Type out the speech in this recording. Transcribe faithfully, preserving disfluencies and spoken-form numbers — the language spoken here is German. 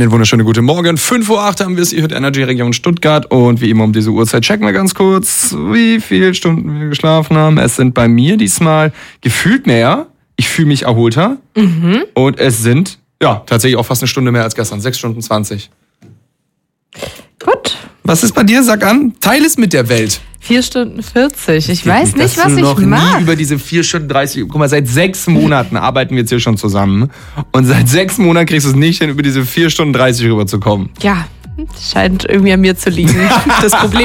Einen wunderschönen guten Morgen. fünf Uhr acht haben wir es. Ihr hört Energy Region Stuttgart. Und wie immer um diese Uhrzeit checken wir ganz kurz, wie viele Stunden wir geschlafen haben. Es sind bei mir diesmal gefühlt mehr. Ich fühle mich erholter. Mhm. Und es sind, ja, tatsächlich auch fast eine Stunde mehr als gestern. sechs Stunden zwanzig. Gut. Was ist bei dir? Sag an. Teil es mit der Welt. vier Stunden vierzig. Ich weiß nicht, Dass was du ich noch mache. nie über diese vier Stunden dreißig. Guck mal, seit sechs Monaten arbeiten wir jetzt hier schon zusammen. Und seit sechs Monaten kriegst du es nicht hin, über diese vier Stunden dreißig rüberzukommen. Ja, scheint irgendwie an mir zu liegen. Das Problem